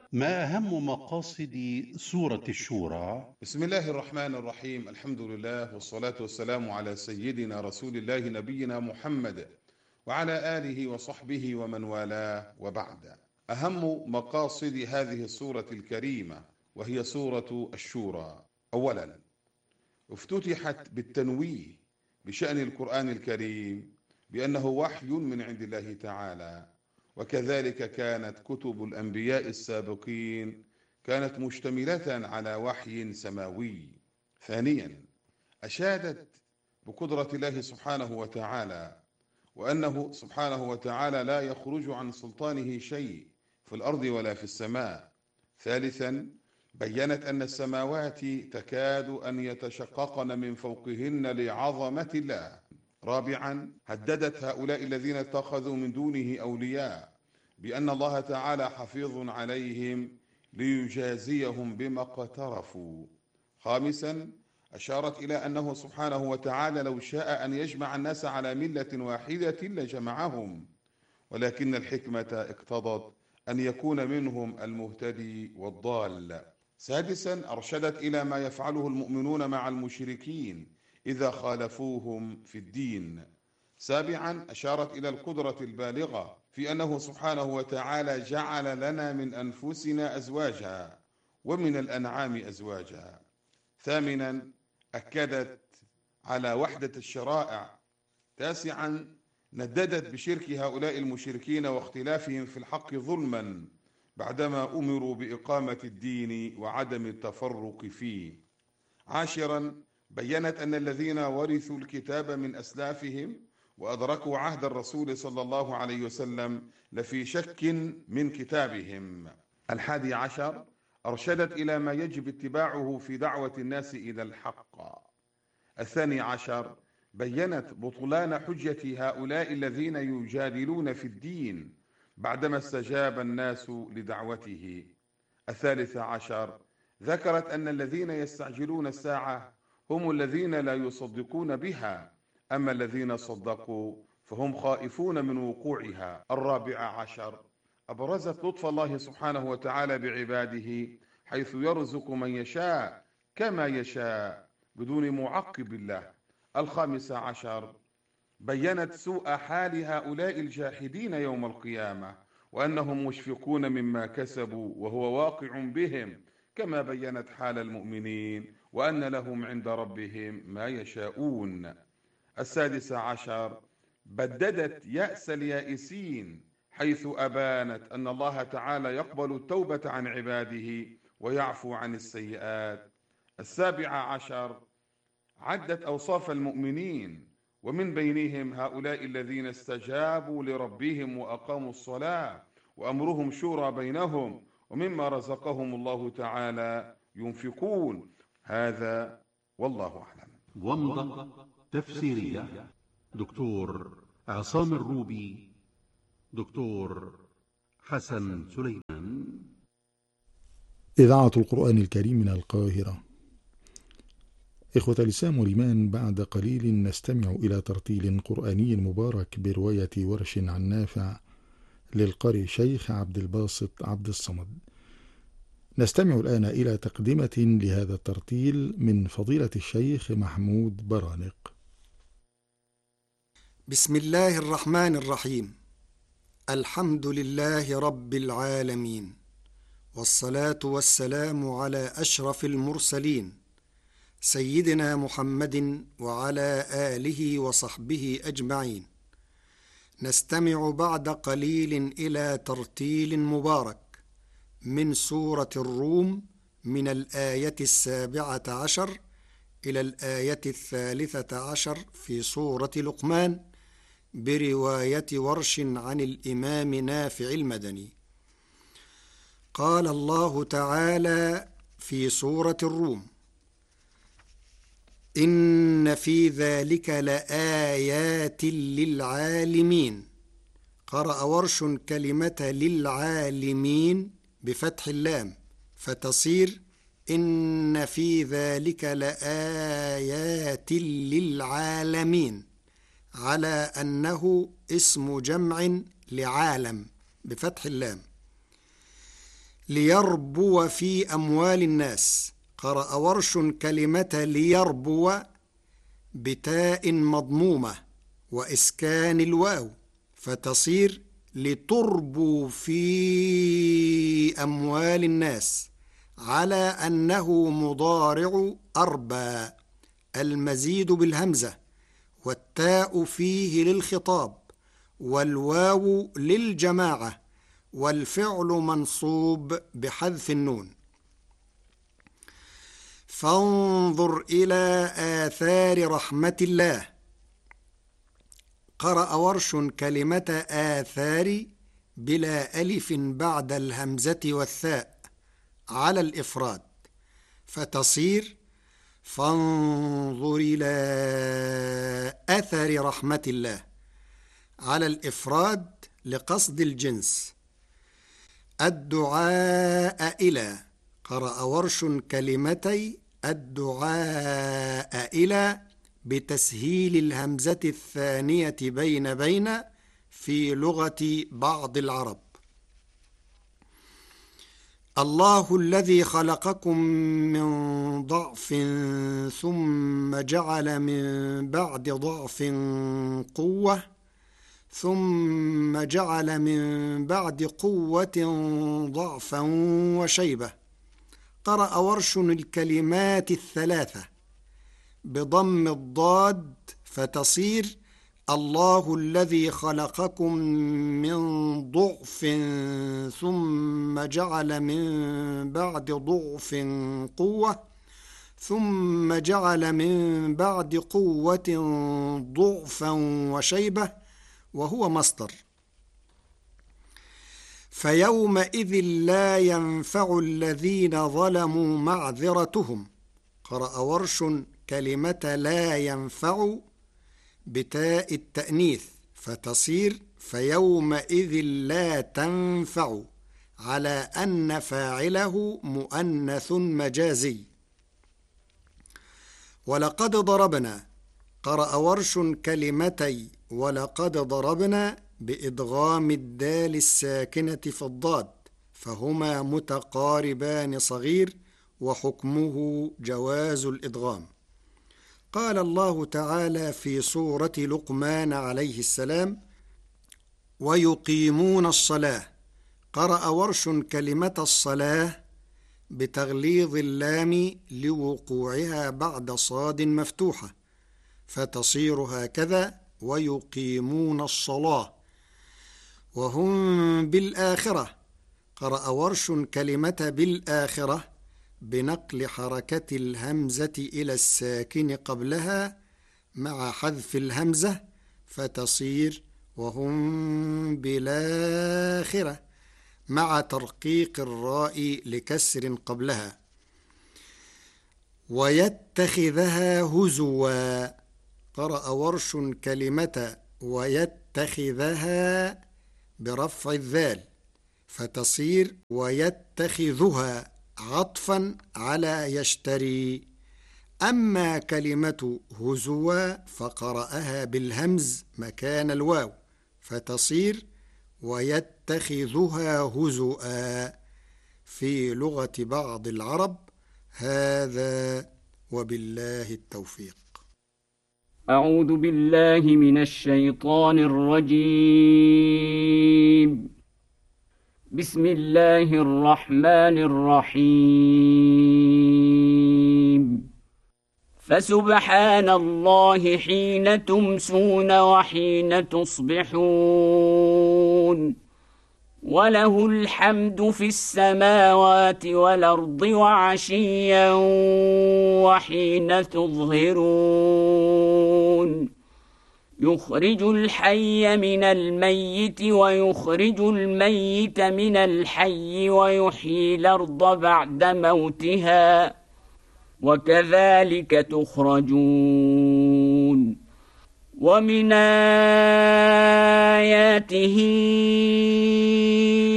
ما أهم مقاصد سورة الشورى؟ بسم الله الرحمن الرحيم. الحمد لله والصلاة والسلام على سيدنا رسول الله نبينا محمد وعلى آله وصحبه ومن والاه، وبعد. أهم مقاصد هذه السورة الكريمة وهي سورة الشورى: أولا، افتتحت بالتنويه بشأن القرآن الكريم بأنه وحي من عند الله تعالى، وكذلك كانت كتب الأنبياء السابقين كانت مشتملة على وحي سماوي. ثانيا، أشادت بقدرة الله سبحانه وتعالى، وأنه سبحانه وتعالى لا يخرج عن سلطانه شيء في الأرض ولا في السماء. ثالثا، بيّنت أن السماوات تكاد أن يتشققن من فوقهن لعظمة الله. رابعا، هددت هؤلاء الذين اتخذوا من دونه أولياء بأن الله تعالى حفيظ عليهم ليجازيهم بما اقترفوا. خامسا، أشارت إلى أنه سبحانه وتعالى لو شاء أن يجمع الناس على ملة واحدة لجمعهم، ولكن الحكمة اقتضت أن يكون منهم المهتدي والضال. سادسا، أرشدت إلى ما يفعله المؤمنون مع المشركين إذا خالفوهم في الدين. سابعا، أشارت إلى القدرة البالغة في أنه سبحانه وتعالى جعل لنا من أنفسنا أزواجا ومن الأنعام أزواجا. ثامنا، أكدت على وحدة الشرائع. تاسعا، نددت بشرك هؤلاء المشركين واختلافهم في الحق ظلما بعدما أمروا بإقامة الدين وعدم التفرق فيه. عاشرا، بيّنت أن الذين ورثوا الكتاب من أسلافهم وأدركوا عهد الرسول صلى الله عليه وسلم لفي شك من كتابهم. 11، أرشدت إلى ما يجب اتباعه في دعوة الناس إلى الحق. 12، بيّنت بطلان حجة هؤلاء الذين يجادلون في الدين بعدما استجاب الناس لدعوته. 13، ذكرت أن الذين يستعجلون الساعة هم الذين لا يصدقون بها، أما الذين صدقوا فهم خائفون من وقوعها. 14، أبرزت لطف الله سبحانه وتعالى بعباده حيث يرزق من يشاء كما يشاء بدون معقب الله. 15، بيّنت سوء حال هؤلاء الجاحدين يوم القيامة وأنهم مشفقون مما كسبوا وهو واقع بهم، كما بيّنت حال المؤمنين وأن لهم عند ربهم ما يشاءون. 16، بددت يأس اليائسين حيث أبانت أن الله تعالى يقبل التوبة عن عباده ويعفو عن السيئات. 17، عدت أوصاف المؤمنين ومن بينهم هؤلاء الذين استجابوا لربهم وأقاموا الصلاة وأمرهم شورى بينهم ومما رزقهم الله تعالى ينفقون. هذا والله أعلم. ومضة تفسيرية دكتور عصام الروبي، دكتور حسن سليمان. إذاعة القرآن الكريم من القاهرة. إخوة الإسلام والإيمان، بعد قليل نستمع إلى ترتيل قرآني مبارك برواية ورش عن نافع للقارئ شيخ عبد الباسط عبد الصمد. نستمع الآن إلى تقدمة لهذا الترتيل من فضيلة الشيخ محمود برانق. بسم الله الرحمن الرحيم. الحمد لله رب العالمين، والصلاة والسلام على أشرف المرسلين سيدنا محمد وعلى آله وصحبه أجمعين. نستمع بعد قليل إلى ترتيل مبارك من سورة الروم من الآية 17 إلى الآية 13 في سورة لقمان برواية ورش عن الإمام نافع المدني. قال الله تعالى في سورة الروم: إن في ذلك لآيات للعالمين. قرأ ورش كلمة للعالمين بفتح اللام فتصير إن في ذلك لآيات للعالمين، على أنه اسم جمع لعالم بفتح اللام، ليربو في أموال الناس. قرأ ورش كلمة ليربو بتاء مضمومة وإسكان الواو، فتصير لتربو في أموال الناس، على أنه مضارع أربى، المزيد بالهمزة، والتاء فيه للخطاب، والواو للجماعة، والفعل منصوب بحذف النون. فانظر إلى آثار رحمة الله. قرأ ورش كلمة آثار بلا ألف بعد الهمزة والثاء على الإفراد، فتصير فانظر إلى أثر رحمة الله على الإفراد لقصد الجنس. الدعاء إلى. قرأ ورش كلمتي الدعاء إلى بتسهيل الهمزة الثانية بين في لغة بعض العرب. الله الذي خلقكم من ضعف ثم جعل من بعد ضعف قوة ثم جعل من بعد قوة ضعفا وشيبة. قرأ ورش الكلمات الثلاثة بضم الضاد، فتصير الله الذي خلقكم من ضعف ثم جعل من بعد ضعف قوة ثم جعل من بعد قوة ضعفا وشيبة، وهو مصدر. فيومئذ لا ينفع الذين ظلموا معذرتهم. قرأ ورش كلمة لا ينفع بتاء التأنيث، فتصير فيومئذ لا تنفع، على أن فاعله مؤنث مجازي. ولقد ضربنا. قرأ ورش كلمتي ولقد ضربنا بإدغام الدال الساكنة في الضاد، فهما متقاربان صغير، وحكمه جواز الإدغام. قال الله تعالى في سورة لقمان عليه السلام: ويقيمون الصلاة. قرأ ورش كلمة الصلاة بتغليظ اللام لوقوعها بعد صاد مفتوحة، فتصير هكذا: ويقيمون الصلاة. وهم بالآخرة. قرأ ورش كلمة بالآخرة بنقل حركة الهمزة إلى الساكن قبلها مع حذف الهمزة، فتصير وهم بالآخرة مع ترقيق الراء لكسر قبلها. ويتخذها هزوا. قرأ ورش كلمة ويتخذها برفع الذال، فتصير ويتخذها عطفا على يشتري. أما كلمة هزوا فقرأها بالهمز مكان الواو، فتصير ويتخذها هزؤا في لغة بعض العرب. هذا وبالله التوفيق. أعوذ بالله من الشيطان الرجيم. بسم الله الرحمن الرحيم. فسبحان الله حين تمسون وحين تصبحون، وله الحمد في السماوات والأرض وعشيا وحين تظهرون، يخرج الحي من الميت ويخرج الميت من الحي ويحيي الأرض بعد موتها، وكذلك تخرجون. ومن آياته